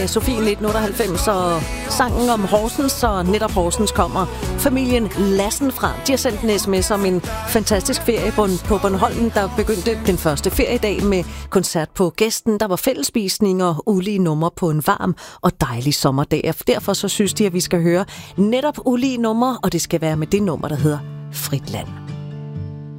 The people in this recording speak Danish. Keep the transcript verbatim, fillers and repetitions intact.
med Sofie nitten otteoghalvfems og sangen om Horsens, og netop Horsens kommer familien Lassen fra. De har sendt en sms om en fantastisk ferie på Bornholm, der begyndte den første feriedag med koncert på Gæsten. Der var fællesspisning og ulige numre på en varm og dejlig sommerdag. Derfor så synes de, at vi skal høre netop ulige numre, og det skal være med det nummer, der hedder Frit Land.